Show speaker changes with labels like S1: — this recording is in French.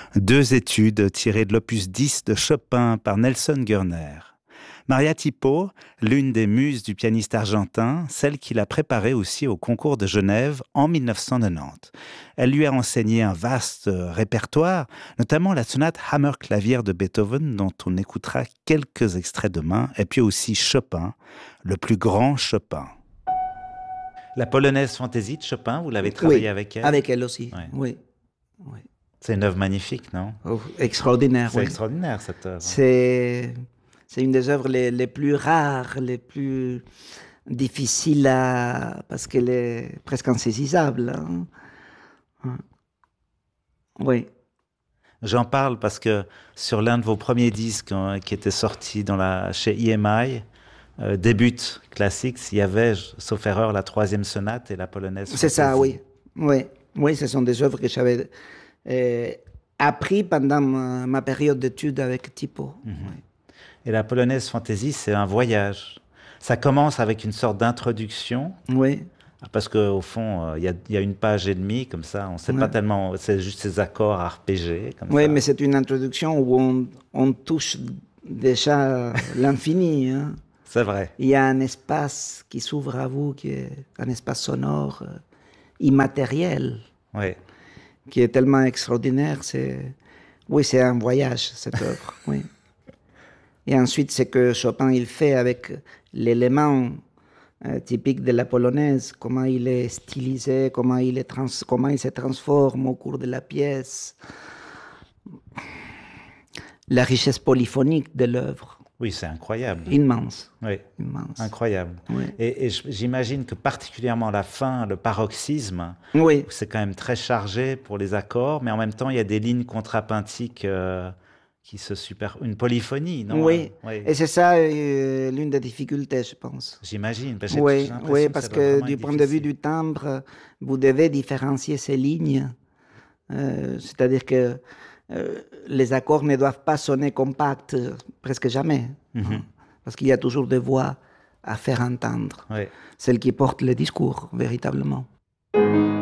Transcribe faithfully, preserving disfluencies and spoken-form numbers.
S1: Deux études tirées de l'opus dix de Chopin par Nelson Gurner. Maria Tipo, l'une des muses du pianiste argentin, celle qui l'a préparé aussi au concours de Genève en dix-neuf cent quatre-vingt-dix. Elle lui a enseigné un vaste répertoire, notamment la sonate Hammer-Clavier de Beethoven, dont on écoutera quelques extraits demain, et puis aussi Chopin, le plus grand Chopin. La polonaise Fantaisie de Chopin, vous l'avez travaillée
S2: oui,
S1: avec elle?
S2: Avec elle aussi,
S1: ouais.
S2: oui. oui.
S1: C'est une œuvre magnifique, non?
S2: Oh, extraordinaire,
S1: C'est
S2: oui.
S1: extraordinaire, cette œuvre.
S2: C'est, c'est une des œuvres les, les plus rares, les plus difficiles à... parce qu'elle est presque insaisissable. Hein. Oui.
S1: J'en parle parce que sur l'un de vos premiers disques hein, qui était sorti dans la, chez E M I, euh, Début Classics, il y avait, sauf erreur, la troisième sonate et la polonaise.
S2: C'est ça, oui. oui. Oui, ce sont des œuvres que j'avais euh, appris pendant ma, ma période d'études avec Tipo.
S1: Mm-hmm.
S2: Oui.
S1: Et la polonaise Fantaisie, c'est un voyage. Ça commence avec une sorte d'introduction.
S2: Oui.
S1: Parce qu'au fond, il euh, y, y a une page et demie, comme ça, on ne sait ouais. pas tellement, c'est juste ces accords arpégés. Comme
S2: oui,
S1: ça.
S2: mais c'est une introduction où on, on touche déjà l'infini. Hein.
S1: C'est vrai.
S2: Il y a un espace qui s'ouvre à vous, qui est un espace sonore, euh, immatériel,
S1: oui.
S2: qui est tellement extraordinaire. C'est... Oui, c'est un voyage, cette œuvre. Oui. Et ensuite, c'est que Chopin il fait avec l'élément euh, typique de la polonaise, comment il est stylisé, comment il, est trans... comment il se transforme au cours de la pièce. La richesse polyphonique de l'œuvre.
S1: Oui, c'est incroyable.
S2: Immense.
S1: Oui,
S2: Immense.
S1: incroyable.
S2: Oui.
S1: Et, et j'imagine que particulièrement la fin, le paroxysme,
S2: oui.
S1: c'est quand même très chargé pour les accords, mais en même temps, il y a des lignes contrapuntiques euh, qui se super... Une polyphonie, non?
S2: Oui,
S1: oui.
S2: Et c'est ça euh, l'une des difficultés, je pense.
S1: J'imagine.
S2: Parce oui, oui, parce que, que du point de vue du timbre, vous devez différencier ces lignes. Euh, c'est-à-dire que Euh, les accords ne doivent pas sonner compacts, euh, presque jamais. Mm-hmm. Hein, parce qu'il y a toujours des voix à faire entendre.
S1: Oui.
S2: Celles qui portent le discours, véritablement.